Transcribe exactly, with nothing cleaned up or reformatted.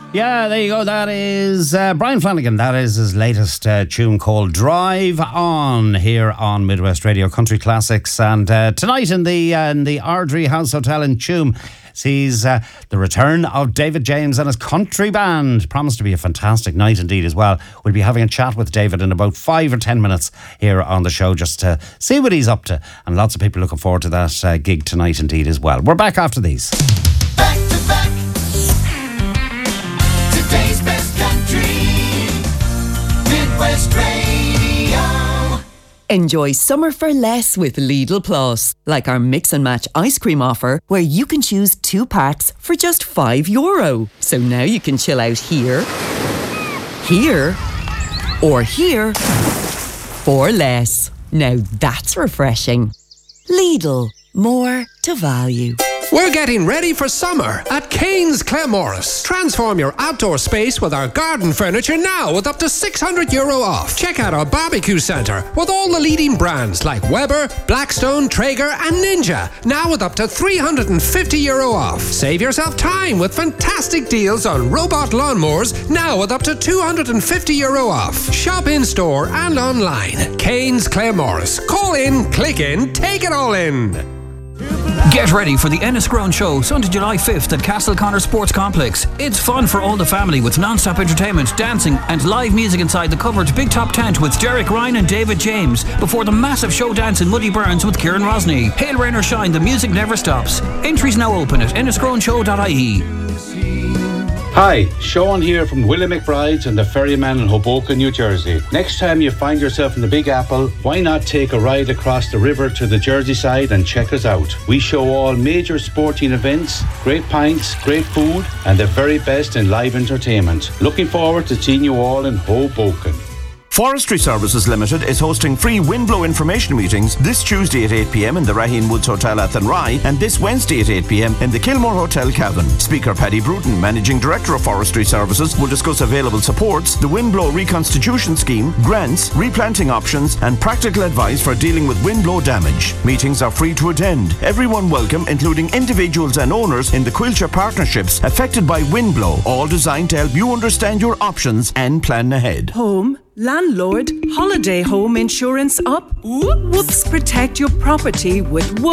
Yeah, there you go. That is uh, Brian Flanagan. That is his latest uh, tune called Drive On here on Midwest Radio Country Classics. And uh, tonight in the uh, in the Ardrey House Hotel in Tuam sees uh, the return of David James and his country band. Promised to be a fantastic night indeed as well. We'll be having a chat with David in about five or ten minutes here on the show just to see what he's up to. And lots of people looking forward to that uh, gig tonight indeed as well. We're back after these. Back to back. Today's best country, Midwest Radio. Enjoy summer for less with Lidl Plus, like our mix and match ice cream offer, where you can choose two packs for just five euro. So now you can chill out here, here, or here for less. Now that's refreshing. Lidl, more to value. We're getting ready for summer at Kane's Claremorris. Transform your outdoor space with our garden furniture now with up to six hundred euro off. Check out our barbecue centre with all the leading brands like Weber, Blackstone, Traeger and Ninja. Now with up to three hundred fifty euro off. Save yourself time with fantastic deals on robot lawnmowers now with up to two hundred fifty euro off. Shop in store and online. Kane's Claremorris. Call in, click in, take it all in. Get ready for the Enniscrone Show, Sunday, July fifth at Castleconnor Sports Complex. It's fun for all the family with non-stop entertainment, dancing and live music inside the covered Big Top Tent with Derek Ryan and David James before the massive show dance in Muddy Burns with Kieran Rosny. Hail, rain or shine, the music never stops. Entries now open at enniscrone show dot I E. Hi, Sean here from Willie McBride's and the Ferryman in Hoboken, New Jersey. Next time you find yourself in the Big Apple, why not take a ride across the river to the Jersey side and check us out? We show all major sporting events, great pints, great food, and the very best in live entertainment. Looking forward to seeing you all in Hoboken. Forestry Services Limited is hosting free windblow information meetings this Tuesday at eight p.m. in the Raheen Woods Hotel Athenry and this Wednesday at eight p.m. in the Kilmore Hotel Cavan. Speaker Paddy Bruton, Managing Director of Forestry Services, will discuss available supports, the windblow reconstitution scheme, grants, replanting options and practical advice for dealing with windblow damage. Meetings are free to attend. Everyone welcome, including individuals and owners in the Quilcher partnerships affected by windblow, all designed to help you understand your options and plan ahead. Home, landlord, holiday home insurance up. Whoops, protect your property with